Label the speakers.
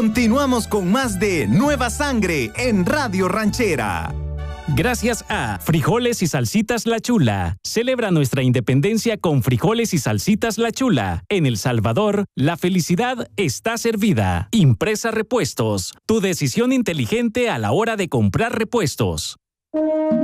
Speaker 1: Continuamos con más de Nueva Sangre en Radio Ranchera.
Speaker 2: Gracias a Frijoles y Salsitas La Chula. Celebra nuestra independencia con frijoles y salsitas La Chula. En El Salvador, la felicidad está servida. Impresa Repuestos. Tu decisión inteligente a la hora de comprar repuestos.